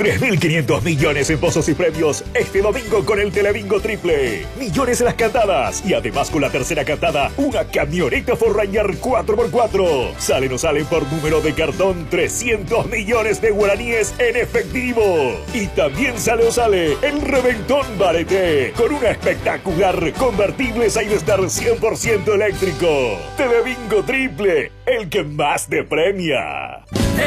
3.500 millones en pozos y premios este domingo con el Telebingo Triple. Millones en las cantadas y además con la tercera cantada, una camioneta Ford Ranger 4x4. Sale o no sale por número de cartón 300 millones de guaraníes en efectivo. Y también sale o sale el Reventón Barete con una espectacular convertible Sidestar 100% eléctrico. Telebingo Triple, el que más te premia.